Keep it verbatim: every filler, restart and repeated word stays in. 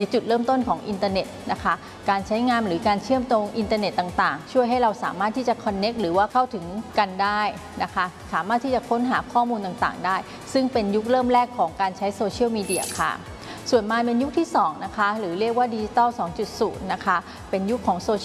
จุดเริ่มต้นของอินเทอร์เน็ตนะคะการใช้งานหรือการเชื่อมตรงอินเทอร์เน็ตต่างๆช่วยให้เราสามารถที่จะ connect หรือว่าเข้าถึงกันได้นะคะสามารถที่จะค้นหาข้อมูลต่างๆได้ซึ่งเป็นยุคเริ่มแรกของการใช้โซเชียลมีเดียค่ะส่วนมาเป็นยุคที่สองนะคะหรือเรียกว่าดิจิตอล สองจุดศูนย์ นะคะเป็นยุคของโซเชียล